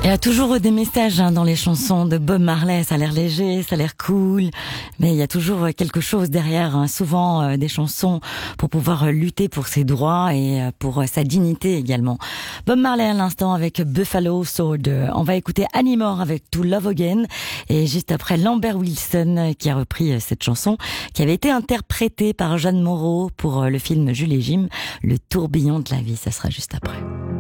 Il y a toujours des messages dans les chansons de Bob Marley. Ça a l'air léger, ça a l'air cool, mais il y a toujours quelque chose derrière. Souvent des chansons pour pouvoir lutter pour ses droits et pour sa dignité également. Bob Marley à l'instant avec Buffalo Soldier. On va écouter Annie Moore avec To Love Again et juste après Lambert Wilson qui a repris cette chanson qui avait été interprétée par Jeanne Moreau pour le film Jules et Jim, Le tourbillon de la vie. Ça sera juste après.